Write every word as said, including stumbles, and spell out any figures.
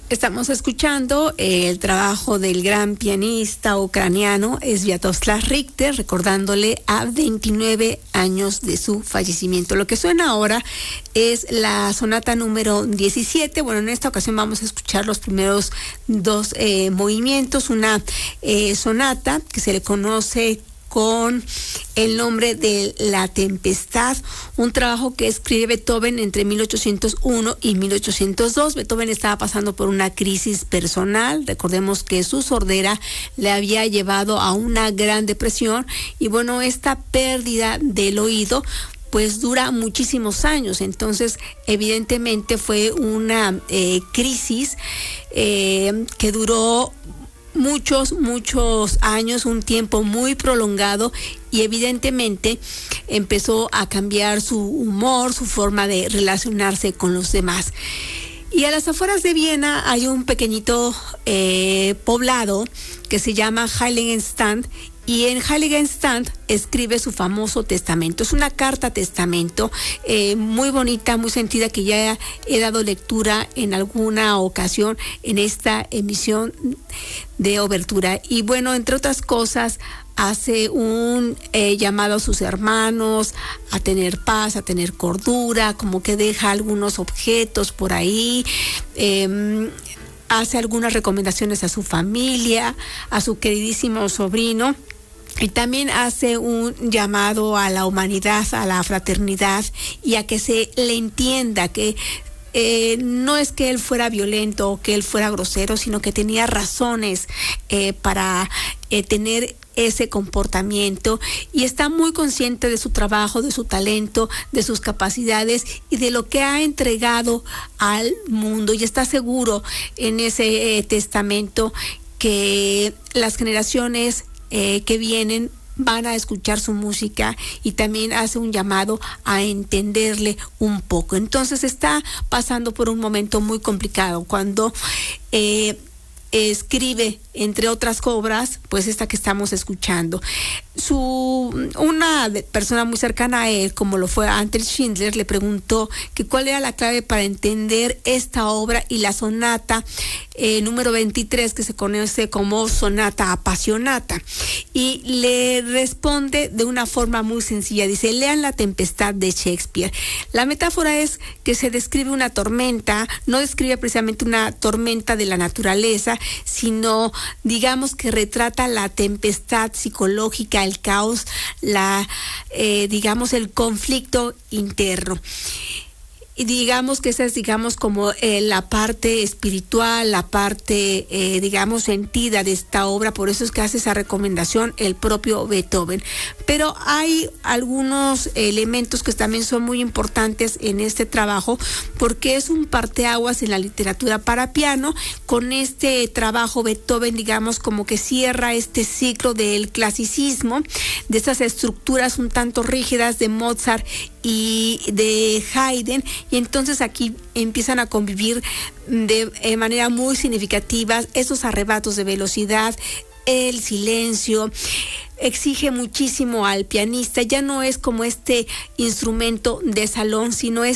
Estamos escuchando el trabajo del gran pianista ucraniano Sviatoslav Richter, recordándole a veintinueve años de su fallecimiento. Lo que suena ahora es la sonata número diecisiete. Bueno, en esta ocasión vamos a escuchar los primeros dos eh, movimientos. Una eh, sonata que se le conoce con el nombre de La Tempestad, un trabajo que escribe Beethoven entre mil ochocientos uno y mil ochocientos dos. Beethoven estaba pasando por una crisis personal. Recordemos que su sordera le había llevado a una gran depresión y bueno, esta pérdida del oído pues dura muchísimos años. Entonces evidentemente fue una eh, crisis eh, que duró muchos, muchos años, un tiempo muy prolongado, y evidentemente empezó a cambiar su humor, su forma de relacionarse con los demás. Y a las afueras de Viena hay un pequeñito eh, poblado que se llama Heiligenstadt, y en Heiligenstadt escribe su famoso testamento. Es una carta testamento eh, muy bonita, muy sentida, que ya he dado lectura en alguna ocasión en esta emisión de Obertura. Y bueno, entre otras cosas, hace un eh, llamado a sus hermanos a tener paz, a tener cordura, como que deja algunos objetos por ahí, eh, hace algunas recomendaciones a su familia, a su queridísimo sobrino. Y también hace un llamado a la humanidad, a la fraternidad, y a que se le entienda que eh, no es que él fuera violento o que él fuera grosero, sino que tenía razones eh, para eh, tener ese comportamiento, y está muy consciente de su trabajo, de su talento, de sus capacidades y de lo que ha entregado al mundo, y está seguro en ese eh, testamento que las generaciones Eh, que vienen van a escuchar su música, y también hace un llamado a entenderle un poco. Entonces está pasando por un momento muy complicado cuando eh, escribe, entre otras obras, pues esta que estamos escuchando. Su una persona muy cercana a él, como lo fue Anton Schindler, le preguntó que cuál era la clave para entender esta obra y la sonata eh, número veintitrés, que se conoce como sonata apasionata, y le responde de una forma muy sencilla. Dice: lean La Tempestad de Shakespeare. La metáfora es que se describe una tormenta, no describe precisamente una tormenta de la naturaleza, sino digamos que retrata la tempestad psicológica, el caos, la eh, digamos el conflicto interno. Y digamos que esa es, digamos, como eh, la parte espiritual, la parte, eh, digamos, sentida de esta obra. Por eso es que hace esa recomendación el propio Beethoven. Pero hay algunos elementos que también son muy importantes en este trabajo, porque es un parteaguas en la literatura para piano. Con este trabajo Beethoven, digamos, como que cierra este ciclo del clasicismo, de esas estructuras un tanto rígidas de Mozart y de Haydn, y entonces aquí empiezan a convivir de eh, manera muy significativa esos arrebatos de velocidad, el silencio. Exige muchísimo al pianista, ya no es como este instrumento de salón, sino es